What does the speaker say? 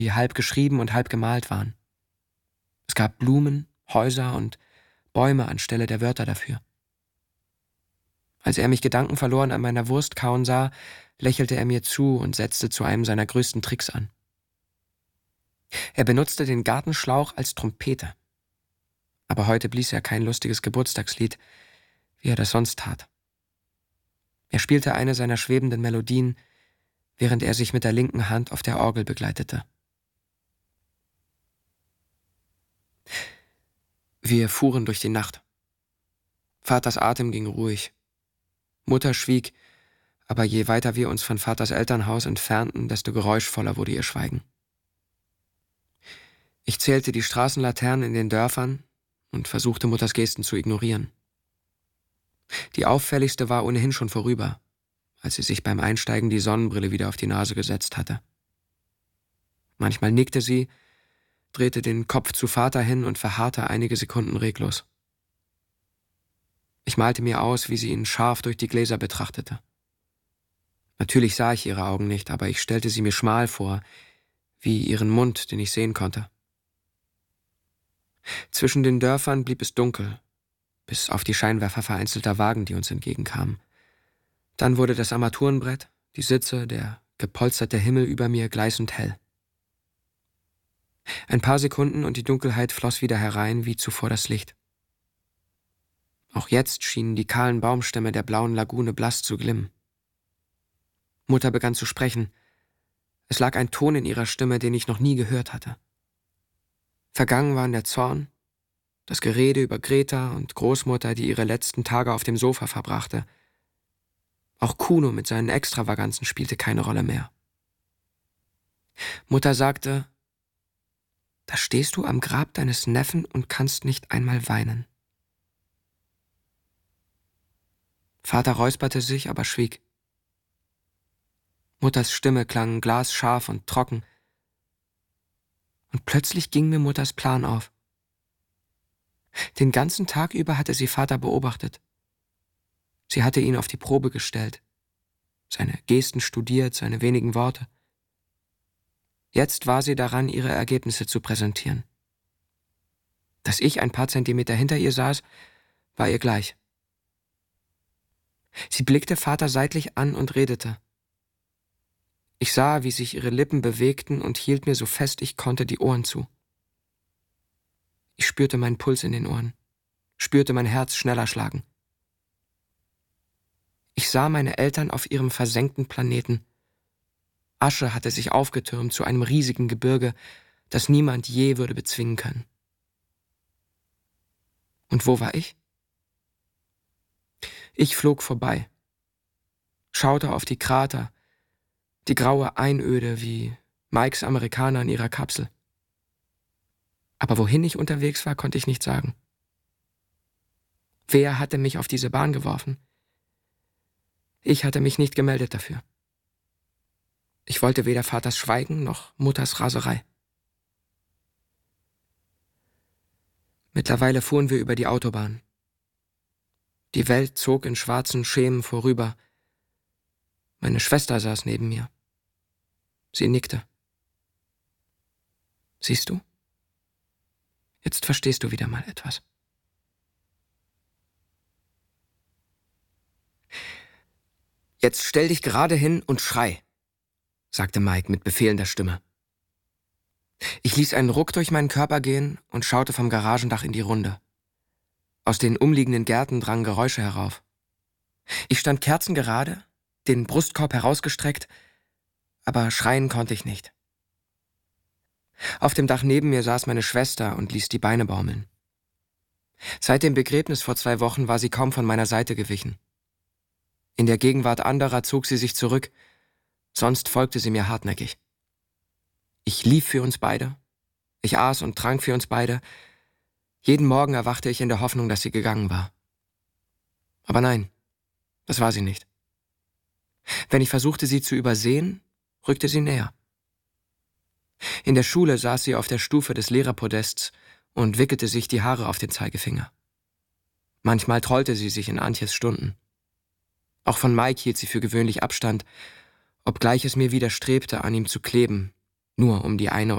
die halb geschrieben und halb gemalt waren. Es gab Blumen, Häuser und Bäume anstelle der Wörter dafür. Als er mich gedankenverloren an meiner Wurst kauen sah, lächelte er mir zu und setzte zu einem seiner größten Tricks an. Er benutzte den Gartenschlauch als Trompete. Aber heute blies er kein lustiges Geburtstagslied, wie er das sonst tat. Er spielte eine seiner schwebenden Melodien, während er sich mit der linken Hand auf der Orgel begleitete. Wir fuhren durch die Nacht. Vaters Atem ging ruhig. Mutter schwieg, aber je weiter wir uns von Vaters Elternhaus entfernten, desto geräuschvoller wurde ihr Schweigen. Ich zählte die Straßenlaternen in den Dörfern und versuchte, Mutters Gesten zu ignorieren. Die auffälligste war ohnehin schon vorüber, als sie sich beim Einsteigen die Sonnenbrille wieder auf die Nase gesetzt hatte. Manchmal nickte sie, drehte den Kopf zu Vater hin und verharrte einige Sekunden reglos. Ich malte mir aus, wie sie ihn scharf durch die Gläser betrachtete. Natürlich sah ich ihre Augen nicht, aber ich stellte sie mir schmal vor, wie ihren Mund, den ich sehen konnte. Zwischen den Dörfern blieb es dunkel, bis auf die Scheinwerfer vereinzelter Wagen, die uns entgegenkamen. Dann wurde das Armaturenbrett, die Sitze, der gepolsterte Himmel über mir gleißend hell. Ein paar Sekunden und die Dunkelheit floss wieder herein, wie zuvor das Licht. Auch jetzt schienen die kahlen Baumstämme der blauen Lagune blass zu glimmen. Mutter begann zu sprechen. Es lag ein Ton in ihrer Stimme, den ich noch nie gehört hatte. Vergangen waren der Zorn, das Gerede über Greta und Großmutter, die ihre letzten Tage auf dem Sofa verbrachte. Auch Kuno mit seinen Extravaganzen spielte keine Rolle mehr. Mutter sagte: »Da stehst du am Grab deines Neffen und kannst nicht einmal weinen.« Vater räusperte sich, aber schwieg. Mutters Stimme klang glasscharf und trocken. Und plötzlich ging mir Mutters Plan auf. Den ganzen Tag über hatte sie Vater beobachtet. Sie hatte ihn auf die Probe gestellt, seine Gesten studiert, seine wenigen Worte. Jetzt war sie daran, ihre Ergebnisse zu präsentieren. Dass ich ein paar Zentimeter hinter ihr saß, war ihr gleich. Sie blickte Vater seitlich an und redete. Ich sah, wie sich ihre Lippen bewegten und hielt mir so fest ich konnte die Ohren zu. Ich spürte meinen Puls in den Ohren, spürte mein Herz schneller schlagen. Ich sah meine Eltern auf ihrem versenkten Planeten. Asche hatte sich aufgetürmt zu einem riesigen Gebirge, das niemand je würde bezwingen können. Und wo war ich? Ich flog vorbei, schaute auf die Krater, die graue Einöde wie Mikes Amerikaner in ihrer Kapsel. Aber wohin ich unterwegs war, konnte ich nicht sagen. Wer hatte mich auf diese Bahn geworfen? Ich hatte mich nicht gemeldet dafür. Ich wollte weder Vaters Schweigen noch Mutters Raserei. Mittlerweile fuhren wir über die Autobahn. Die Welt zog in schwarzen Schemen vorüber. Meine Schwester saß neben mir. Sie nickte. Siehst du? Jetzt verstehst du wieder mal etwas. Jetzt stell dich gerade hin und schrei, sagte Mike mit befehlender Stimme. Ich ließ einen Ruck durch meinen Körper gehen und schaute vom Garagendach in die Runde. Aus den umliegenden Gärten drangen Geräusche herauf. Ich stand kerzengerade, den Brustkorb herausgestreckt, aber schreien konnte ich nicht. Auf dem Dach neben mir saß meine Schwester und ließ die Beine baumeln. Seit dem Begräbnis vor 2 Wochen war sie kaum von meiner Seite gewichen. In der Gegenwart anderer zog sie sich zurück, sonst folgte sie mir hartnäckig. Ich lief für uns beide, ich aß und trank für uns beide. Jeden Morgen erwachte ich in der Hoffnung, dass sie gegangen war. Aber nein, das war sie nicht. Wenn ich versuchte, sie zu übersehen, rückte sie näher. In der Schule saß sie auf der Stufe des Lehrerpodests und wickelte sich die Haare auf den Zeigefinger. Manchmal trollte sie sich in Antjes Stunden. Auch von Mike hielt sie für gewöhnlich Abstand, obgleich es mir widerstrebte, an ihm zu kleben, nur um die eine